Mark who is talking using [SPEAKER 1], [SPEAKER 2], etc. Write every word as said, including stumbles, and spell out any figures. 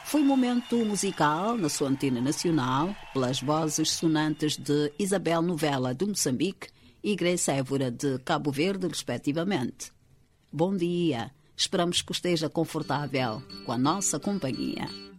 [SPEAKER 1] Foi um momento musical na sua antena nacional, pelas vozes sonantes de Isabel Novella de Moçambique e Grace Évora de Cabo Verde, respectivamente. Bom dia, esperamos que esteja confortável com a nossa companhia.